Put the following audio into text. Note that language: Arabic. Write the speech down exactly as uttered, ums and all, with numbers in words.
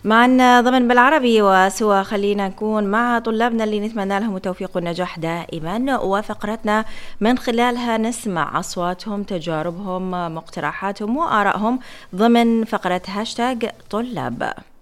معنا ضمن بالعربي وسوا خلينا نكون مع طلابنا اللي نتمنى لهم التوفيق والنجاح دائما، وفقرتنا من خلالها نسمع أصواتهم، تجاربهم، مقترحاتهم وآرائهم ضمن فقرة هاشتاج طلاب.